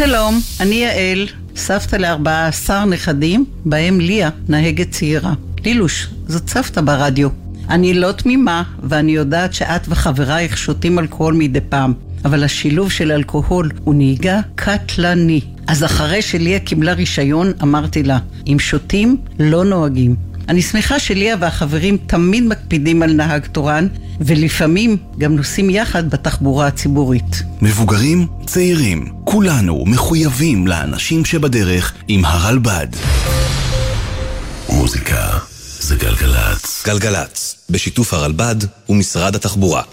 שלום, אני יעל, סבתא ל14 נכדים, בהם ליה, נהגת צעירה. לילוש, זאת סבתא ברדיו. אני לא תמימה, ואני יודעת שאת וחברייך שותים אלכוהול מדי פעם, אבל השילוב של אלכוהול הוא נהיגה קטלני. אז אחרי שליה קיבלה רישיון, אמרתי לה, אם שותים, לא נוהגים. אני שמחה שליה והחברים תמיד מקפידים על נהג תורן, ולפעמים גם נוסעים יחד בתחבורה הציבורית. מבוגרים, צעירים, כולנו מחויבים לאנשים שבדרך עם הרלב"ד. מוזיקה זה גלגלץ. גלגלץ, בשיתוף הרלב"ד ומשרד התחבורה.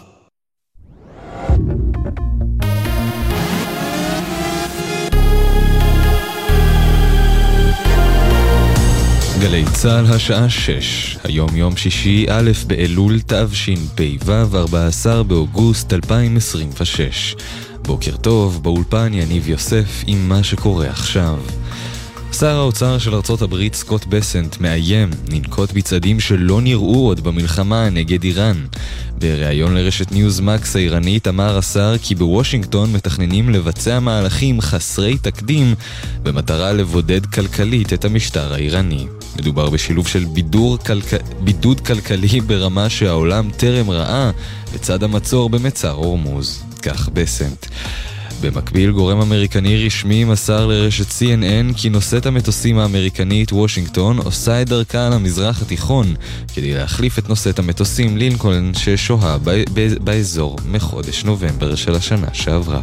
גלי צהל השעה 6, היום יום שישי א' באלול תשפ"ו, 14 באוגוסט 2026. בוקר טוב, באולפן יניב יוסף עם מה שקורה עכשיו. שר האוצר של ארצות הברית סקוט בסנט מאיים לנקוט בצעדים שלא נראו עוד במלחמה נגד איראן. בריאיון לרשת ניוזמקס האיראנית אמר השר כי בוושינגטון מתכננים לבצע מהלכים חסרי תקדים במטרה לבודד כלכלית את המשטר האיראני. מדובר בשילוב של בידוד כלכלי ברמה שהעולם טרם ראה לצד המצור במצר הורמוז. כך בסנט. במקביל, גורם אמריקני רשמי מסר לרשת CNN כי נושאת המטוסים האמריקנית וושינגטון עושה את דרכה למזרח התיכון כדי להחליף את נושאת המטוסים לינקולן ששוהה באזור מחודש נובמבר של השנה שעברה.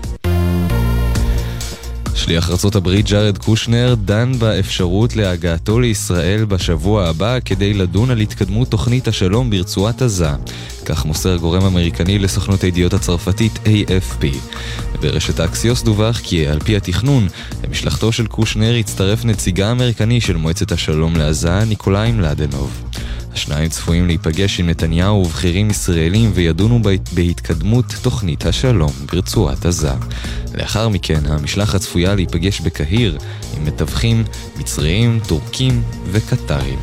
שליח ארצות הברית ג'ארד קושנר דן באפשרות להגעתו לישראל בשבוע הבא כדי לדון על התקדמות תוכנית השלום ברצועת עזה. כך מוסר גורם אמריקני לסוכנות הידיעות הצרפתית AFP. ברשת אקסיוס דווח כי על פי התכנון, למשלחתו של קושנר הצטרף נציגה אמריקני של מועצת השלום לעזה, ניקולאי מלדנוב. השניים צפויים להיפגש עם נתניהו ובכירים ישראלים וידונו בהתקדמות תוכנית השלום ברצועת עזה. לאחר מכן המשלחת צפויה להיפגש בקהיר עם מתווכים מצריים, טורקים וקטרים.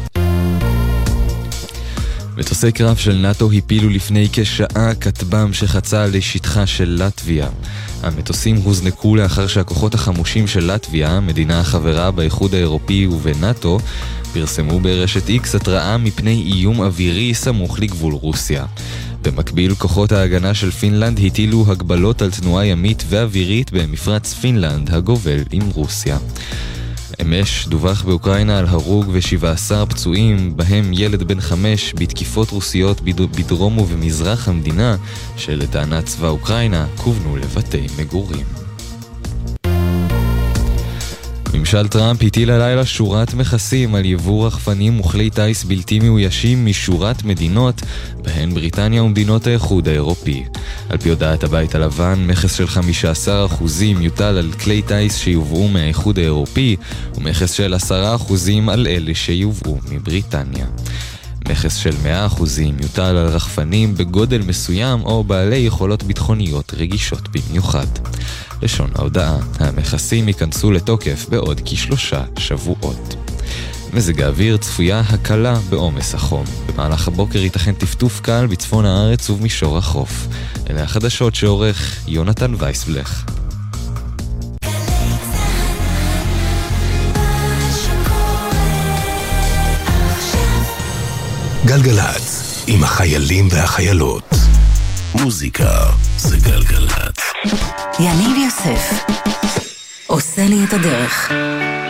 מטוסי קרב של נאטו הפילו לפני כשעה כטב"ם שחצה לשטחה של לטביה. המטוסים הוזנקו לאחר שהכוחות החמושים של לטביה, מדינה החברה באיחוד האירופי ובנאטו, פרסמו ברשת X התראה מפני איום אווירי סמוך לגבול רוסיה. במקביל, כוחות ההגנה של פינלנד הטילו הגבלות על תנועה ימית ואווירית במפרץ פינלנד הגובל עם רוסיה. אמש דווח באוקראינה על הרוג ו17 פצועים, בהם ילד בן 5 בתקיפות רוסיות בדרום ובמזרח המדינה, שלטענת צבא אוקראינה כוונו לבתי מגורים. ממשל טראמפ הטיל הלילה שורת מכסים על יבוא רחפנים וכלי טייס בלתי מאוישים משורת מדינות, בהן בריטניה ומדינות האיחוד האירופי. על פי הודעת הבית הלבן, מכס של 15% יוטל על כלי טייס שיובאו מהאיחוד האירופי, ומכס של 10% על אלה שיובאו מבריטניה. מכס של 100% יוטל על רחפנים בגודל מסוים או בעלי יכולות ביטחוניות רגישות במיוחד. לשון ההודעה, המכסים ייכנסו לתוקף בעוד כ3 שבועות. מזג האוויר צפויה הקלה בעומס החום. במהלך הבוקר ייתכן טפטוף קל בצפון הארץ ובמישור החוף. אלה החדשות שעורך יונתן וייסבלך. גלגלץ, עם החיילים והחיילות. מוזיקה זה גלגלץ. יניב יוסף עושה לי את הדרך.